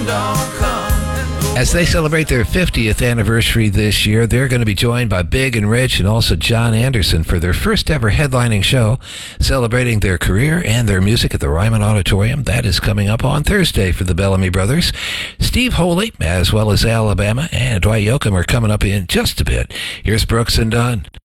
As they celebrate their 50th anniversary this year, they're going to be joined by Big and Rich and also John Anderson for their first ever headlining show, celebrating their career and their music at the Ryman Auditorium. That is coming up on Thursday for the Bellamy Brothers. Steve Holy, as well as Alabama, and Dwight Yoakam are coming up in just a bit. Here's Brooks and Dunn.